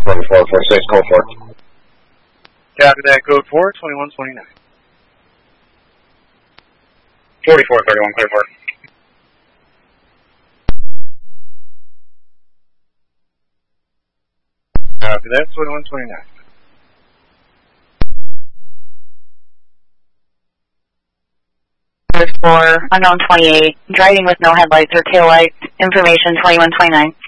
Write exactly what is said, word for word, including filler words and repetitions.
twenty-four forty-six, code four. Copy that, code four, twenty-one twenty-nine. forty-four thirty-one, clear four. Copy that, twenty-one twenty-nine. For unknown twenty-eight, driving with no headlights or taillights, information twenty-one twenty-nine.